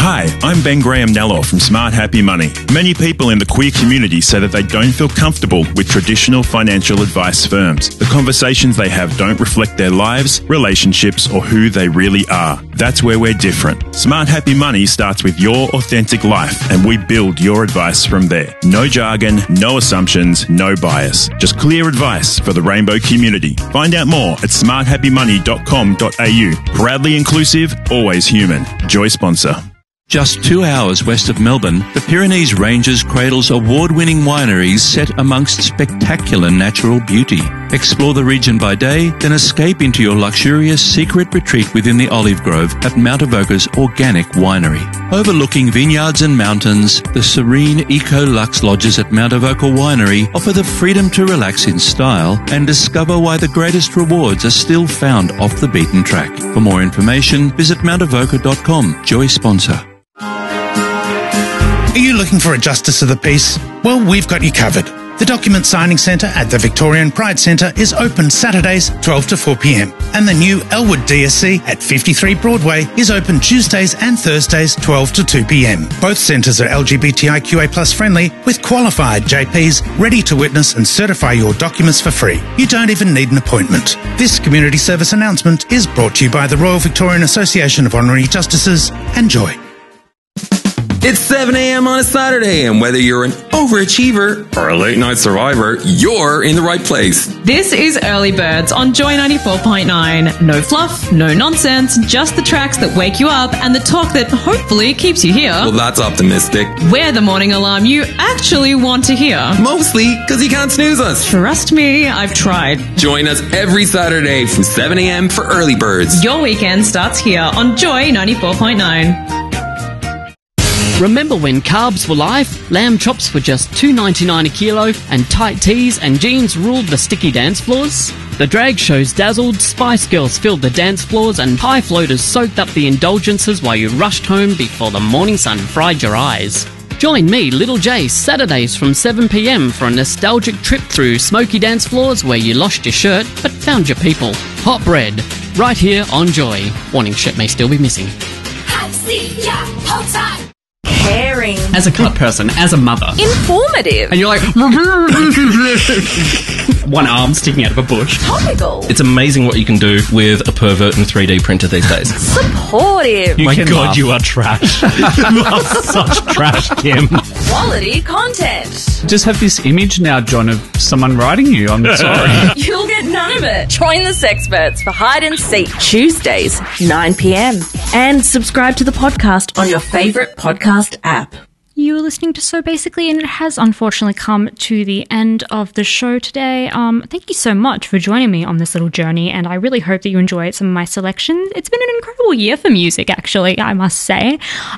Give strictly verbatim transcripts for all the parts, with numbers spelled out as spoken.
Hi, I'm Ben Graham Nello from Smart Happy Money. Many people in the queer community say that they don't feel comfortable with traditional financial advice firms. The conversations they have don't reflect their lives, relationships, or who they really are. That's where we're different. Smart Happy Money starts with your authentic life, and we build your advice from there. No jargon, no assumptions, no bias. Just clear advice for the rainbow community. Find out more at smart happy money dot com dot a u. Proudly inclusive, always human. Joy sponsor. Just two hours west of Melbourne, the Pyrenees Ranges cradles award-winning wineries set amongst spectacular natural beauty. Explore the region by day, then escape into your luxurious secret retreat within the olive grove at Mount Avoca's Organic Winery. Overlooking vineyards and mountains, the serene Eco-Lux lodges at Mount Avoca Winery offer the freedom to relax in style and discover why the greatest rewards are still found off the beaten track. For more information, visit mount avoca dot com. Joy sponsor. Are you looking for a Justice of the Peace? Well, we've got you covered. The Document Signing Centre at the Victorian Pride Centre is open Saturdays twelve to four p m, and the new Elwood D S C at fifty-three Broadway is open Tuesdays and Thursdays twelve to two p m. Both centres are L G B T I Q A plus friendly, with qualified J Ps ready to witness and certify your documents for free. You don't even need an appointment. This community service announcement is brought to you by the Royal Victorian Association of Honorary Justices and Joy. It's seven a m on a Saturday, and whether you're an overachiever or a late-night survivor, you're in the right place. This is Early Birds on Joy ninety-four point nine. No fluff, no nonsense, just the tracks that wake you up and the talk that hopefully keeps you here. Well, that's optimistic. We're the morning alarm you actually want to hear. Mostly because you can't snooze us. Trust me, I've tried. Join us every Saturday from seven a m for Early Birds. Your weekend starts here on Joy ninety-four point nine. Remember when carbs were life? Lamb chops were just two dollars ninety-nine a kilo, and tight tees and jeans ruled the sticky dance floors? The drag shows dazzled, Spice Girls filled the dance floors, and high floaters soaked up the indulgences while you rushed home before the morning sun fried your eyes. Join me, Little J, Saturdays from seven p m for a nostalgic trip through smoky dance floors where you lost your shirt but found your people. Hot bread, right here on Joy. Warning, shirt may still be missing. I see ya, hold tight. Caring. As a cut person, as a mother. Informative. And you're like... one arm sticking out of a bush. Topical. It's amazing what you can do with a pervert and three D printer these days. Supportive. You My God, laugh. you are trash. You are such trash, Kim. Quality content. Just have this image now, John, of someone writing you. I'm sorry. You'll get none of it. Join the Sexperts for Hide and Seek Tuesdays, nine p m. And subscribe to the podcast on your favourite podcast app. You were listening to So Basically, and it has unfortunately come to the end of the show today. Um, thank you so much for joining me on this little journey, and I really hope that you enjoyed some of my selections. It's been an incredible year for music, actually, I must say.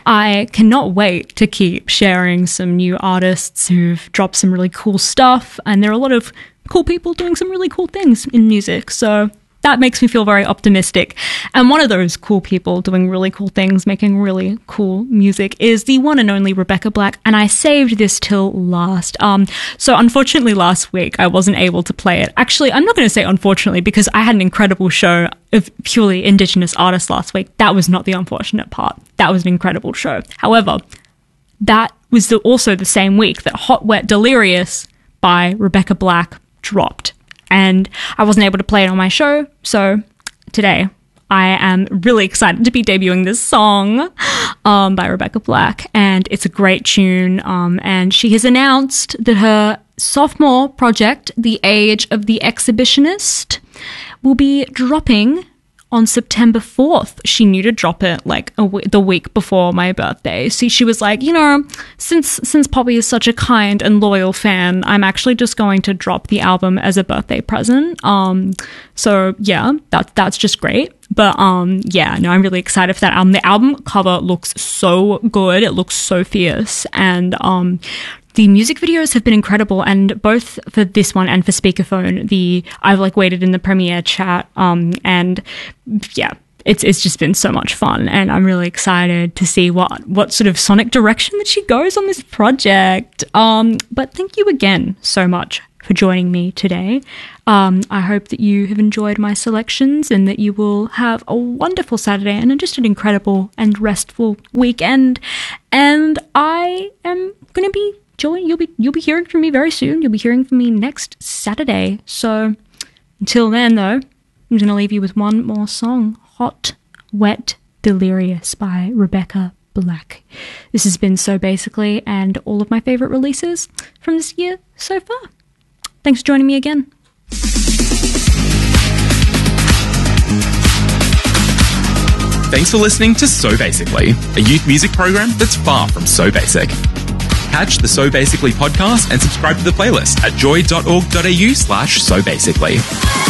I cannot wait to keep sharing some new artists who've dropped some really cool stuff, and there are a lot of cool people doing some really cool things in music, so that makes me feel very optimistic. And one of those cool people doing really cool things, making really cool music, is the one and only Rebecca Black. And I saved this till last. Um, so unfortunately last week I wasn't able to play it. Actually, I'm not going to say unfortunately, because I had an incredible show of purely Indigenous artists last week. That was not the unfortunate part. That was an incredible show. However, that was the, also the same week that Hot Wet Delirious by Rebecca Black dropped. And I wasn't able to play it on my show, so today I am really excited to be debuting this song um, by Rebecca Black, and it's a great tune, um, and she has announced that her sophomore project, The Age of the Exhibitionist, will be dropping on September fourth. She knew to drop it like a w- the week before my birthday. See, she was like, you know, since since Poppy is such a kind and loyal fan, I'm actually just going to drop the album as a birthday present. Um, so yeah, that that's just great. But um, yeah, no, I'm really excited for that album. The album cover looks so good. It looks so fierce, and um. The music videos have been incredible, and both for this one and for Speakerphone, the I've like waited in the premiere chat, um, and yeah, it's it's just been so much fun, and I'm really excited to see what what sort of sonic direction that she goes on this project. Um, but thank you again so much for joining me today. Um, I hope that you have enjoyed my selections and that you will have a wonderful Saturday and just an incredible and restful weekend. And I am going to be join. You'll be you'll be hearing from me very soon. You'll be hearing from me next Saturday. So until then, though, I'm going to leave you with one more song, Hot, Wet, Delirious by Rebecca Black. This has been So Basically, and all of my favourite releases from this year so far. Thanks for joining me again. Thanks for listening to So Basically, a youth music program that's far from so basic. Catch the So Basically podcast and subscribe to the playlist at joy.org.au slash so basically.